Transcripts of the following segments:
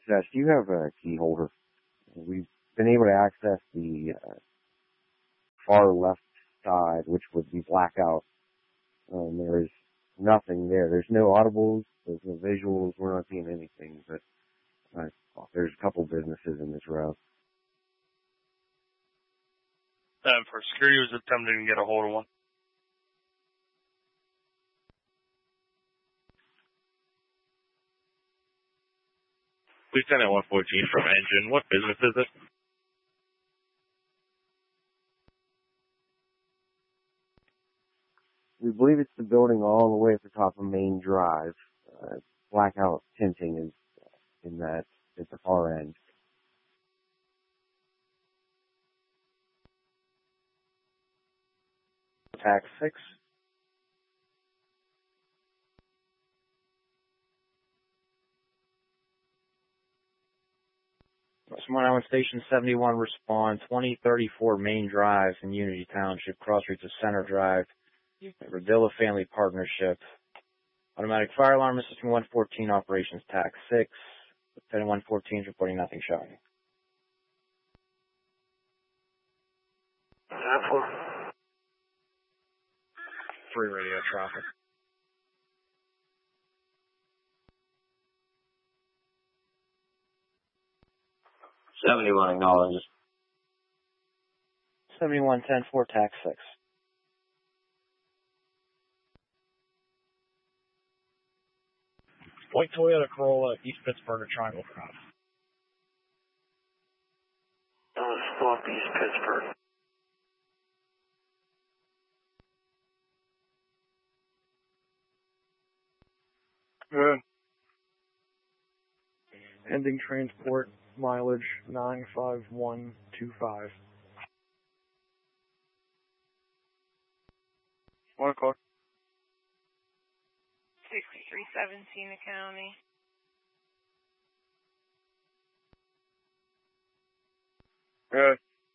Seth, do you have a key holder? We've been able to access the far left side, which would be blackout. There is nothing there. There's no audibles. There's no visuals. We're not seeing anything, but there's a couple businesses in this row. For security, was attempting to get a hold of one. Lieutenant 114 from Engine. What business is it? We believe it's the building all the way at the top of Main Drive. Blackout tinting is in that at the far end. Tax 6. Smart Island Station 71 respond 2034 Main Drive in Unity Township, cross streets of Center Drive, Rodilla Family Partnership. Automatic fire alarm system 114 operations tax 6. Lieutenant 114 is reporting nothing showing. 3 radio traffic. 71 acknowledges. 7110-4 tax 6. White Toyota Corolla, East Pittsburgh, Triangle Drive. Stop East Pittsburgh. Good. Ending transport mileage 95125. 1 o'clock. 6317 the county. Good.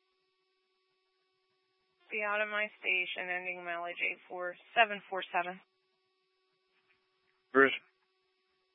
Be out of my station, ending mileage 84747. Bruce.